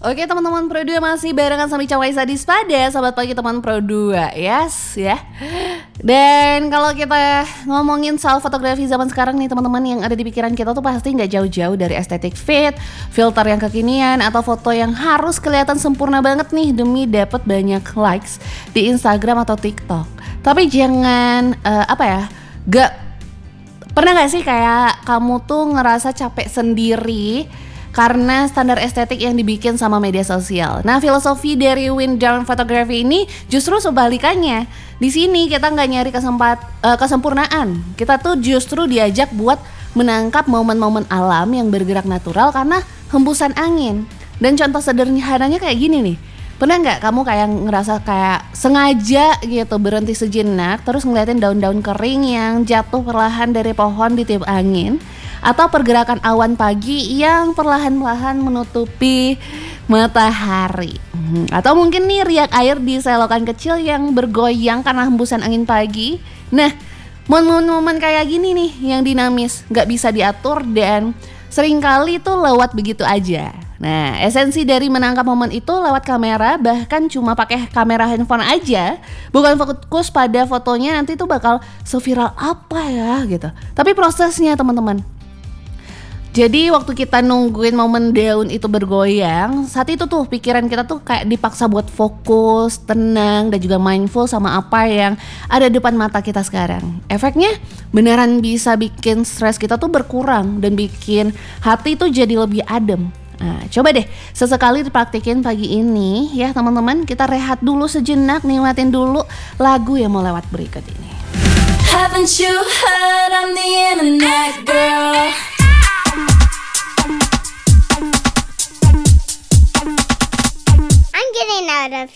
Oke teman-teman Pro 2 masih barengan sama Ica Waisa di Spada. Sahabat pagi teman Pro 2, yes ya. Dan kalau kita ngomongin soal fotografi zaman sekarang nih teman-teman, yang ada di pikiran kita tuh pasti nggak jauh-jauh dari aesthetic fit, filter yang kekinian, atau foto yang harus kelihatan sempurna banget nih demi dapat banyak likes di Instagram atau TikTok. Tapi jangan pernah gak sih kayak kamu tuh ngerasa capek sendiri karena standar estetik yang dibikin sama media sosial. Nah, filosofi dari Wind Down Photography ini justru sebalikannya. Di sini kita nggak nyari kesempurnaan. Kita tuh justru diajak buat menangkap momen-momen alam yang bergerak natural karena hembusan angin. Dan contoh sederhananya kayak gini nih. Pernah nggak kamu kayak ngerasa kayak sengaja gitu berhenti sejenak terus ngeliatin daun-daun kering yang jatuh perlahan dari pohon di tiup angin? Atau pergerakan awan pagi yang perlahan-lahan menutupi matahari. Atau mungkin nih riak air di selokan kecil yang bergoyang karena hembusan angin pagi. Nah, momen-momen kayak gini nih yang dinamis, gak bisa diatur dan seringkali tuh lewat begitu aja. Nah, esensi dari menangkap momen itu lewat kamera, bahkan cuma pakai kamera handphone aja, bukan fokus pada fotonya nanti tuh bakal seviral apa ya gitu. Tapi prosesnya teman-teman. Jadi waktu kita nungguin momen daun itu bergoyang, saat itu tuh pikiran kita tuh kayak dipaksa buat fokus, tenang, dan juga mindful sama apa yang ada depan mata kita sekarang. Efeknya beneran bisa bikin stres kita tuh berkurang dan bikin hati tuh jadi lebih adem. Nah, coba deh sesekali dipraktikin pagi ini ya teman-teman. Kita rehat dulu sejenak, nikmatin dulu lagu yang mau lewat berikut ini. Haven't you heard I'm the internet girl? I'm getting out of